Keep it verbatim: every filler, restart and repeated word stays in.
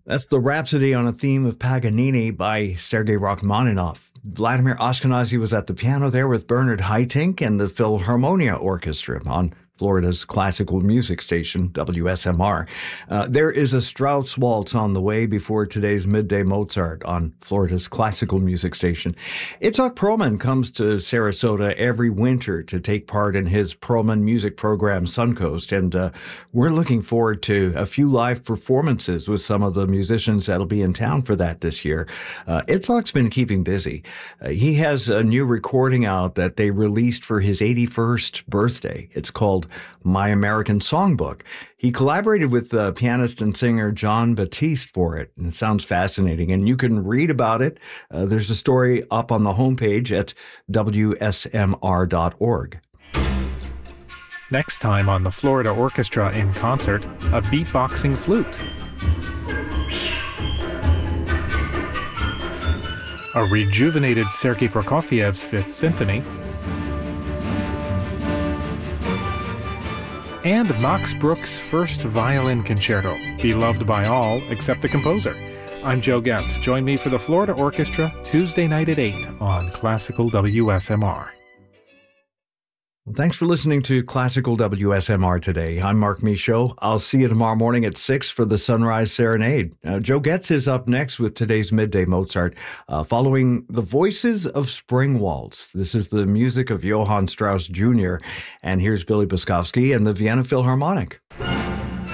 That's the Rhapsody on a Theme of Paganini by Sergei Rachmaninoff. Vladimir Ashkenazy was at the piano there with Bernard Haitink and the Philharmonia Orchestra on Florida's classical music station, W S M R. Uh, there is a Strauss waltz on the way before today's Midday Mozart on Florida's classical music station. Itzhak Perlman comes to Sarasota every winter to take part in his Perlman music program, Suncoast, and uh, we're looking forward to a few live performances with some of the musicians that'll be in town for that this year. Uh, Itzhak's been keeping busy. Uh, he has a new recording out that they released for his eighty-first birthday. It's called My American Songbook. He collaborated with uh, pianist and singer Jon Batiste for it, and it sounds fascinating. And you can read about it. Uh, there's a story up on the homepage at W S M R dot org. Next time on the Florida Orchestra in Concert, a beatboxing flute. A rejuvenated Sergei Prokofiev's Fifth Symphony. And Max Bruch's first violin concerto, beloved by all except the composer. I'm Joe Getz. Join me for the Florida Orchestra Tuesday night at eight on Classical W S M R. Well, thanks for listening to Classical W S M R today. I'm Mark Michaud. I'll see you tomorrow morning at six for the Sunrise Serenade. Uh, Joe Getz is up next with today's Midday Mozart, uh, following the Voices of Spring Waltz. This is the music of Johann Strauss Junior And here's Billy Boskovsky and the Vienna Philharmonic.